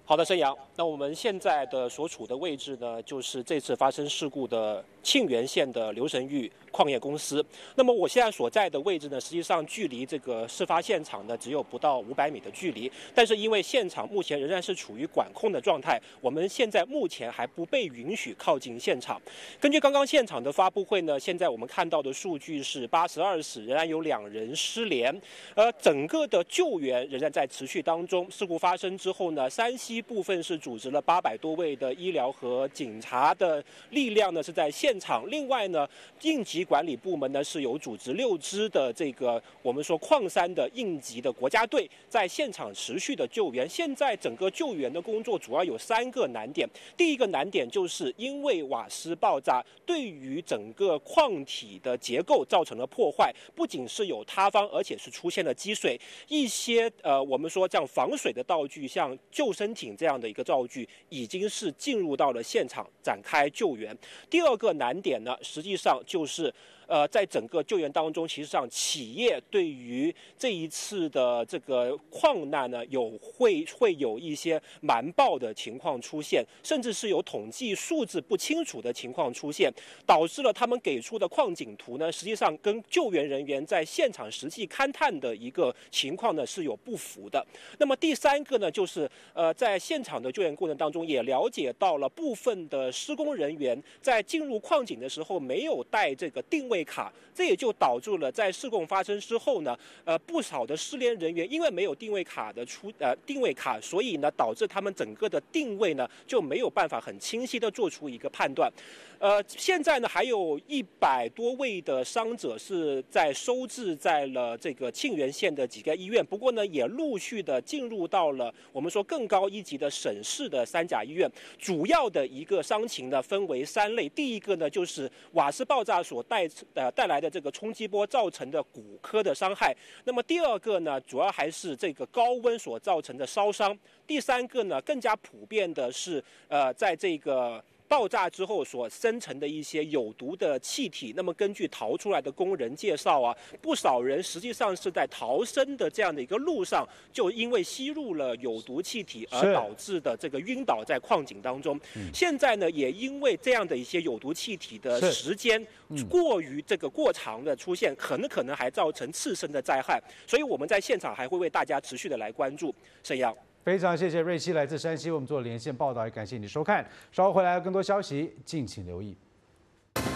好的，申阳。那我们现在的所处的位置呢，就是这次发生事故的庆元县的刘神玉矿业公司。那么我现在所在的位置呢，实际上距离这个事发现场呢只有不到500米的距离。但是因为现场目前仍然是处于管控的状态，我们现在目前还不被允许靠近现场。根据刚刚现场的发布会呢，现在我们看到的数据是82死，仍然有2人失联，整个的救援仍然在持续当中。事故发生之后呢，山西部分是组织了800多位的医疗和警察的力量呢是在现场，另外呢，应急管理部门呢是有组织6支的这个我们说矿山的应急的国家队在现场持续的救援。现在整个救援的工作主要有3个难点，第一个难点就是因为瓦斯爆炸对于整个矿体的结构造成了破坏，不仅是有塌方，而且是出现了积水，一些我们说这样防水的道具，像救生艇这样的一个道具，已经是进入到了现场展开救援。第二个难点呢，实际上就是在整个救援当中，其实上企业对于这一次的这个矿难呢，会有一些瞒报的情况出现，甚至是有统计数字不清楚的情况出现，导致了他们给出的矿井图呢，实际上跟救援人员在现场实际勘探的一个情况呢是有不符的。那么第3个呢，就是在现场的救援过程当中，也了解到了部分的施工人员在进入矿井的时候没有带这个定位卡，这也就导致了在事故发生之后呢，不少的失联人员因为没有定位卡的定位卡，所以呢导致他们整个的定位呢就没有办法很清晰的做出一个判断。现在呢还有100多位的伤者是收治在了这个庆元县的几个医院，不过呢也陆续的进入到了我们说更高一级的省市的3甲医院。主要的一个伤情呢分为3类，第一个呢就是瓦斯爆炸所带来的这个冲击波造成的骨科的伤害，那么第2个呢主要还是这个高温所造成的烧伤，第3个呢更加普遍的是在这个爆炸之后所生成的一些有毒的气体。那么根据逃出来的工人介绍啊，不少人实际上是在逃生的这样的一个路上，就因为吸入了有毒气体而导致的这个晕倒在矿井当中。现在呢，也因为这样的一些有毒气体的时间过于这个过长的出现，可能还造成次生的灾害。所以我们在现场还会为大家持续的来关注。沈阳。 非常谢谢瑞希来自山西为我们做连线报道，也感谢你收看。稍后回来有更多消息，敬请留意。